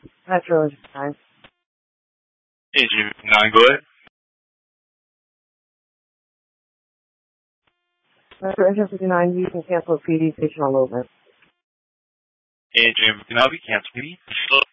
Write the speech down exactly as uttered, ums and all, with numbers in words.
Metro Engine nine. Engine nine, go ahead. Metro Engine fifty-nine, you can cancel P D station enrollment. Engine fifty-nine, we cancel P D.